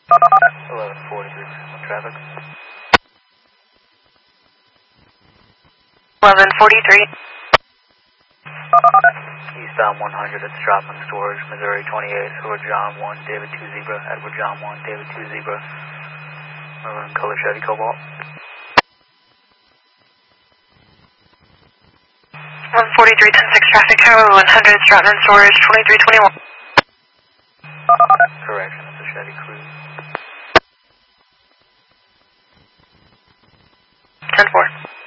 1143 traffic. 1143. Eastbound 100 at Stratman Storage, Missouri 28, Edward John 1, David 2 Zebra, Edward John 1, David 2 Zebra. Maroon color Chevy Cobalt. 143, 10-6 traffic, Tower 100, Stratman Storage, 2321. Correction, it's a Chevy Cruze. 10-4.